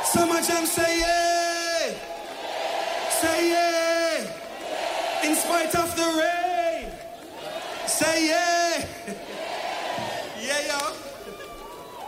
Summer Jam, say yeah. Say yeah. In spite of the rain. Say yeah. Yeah, yo.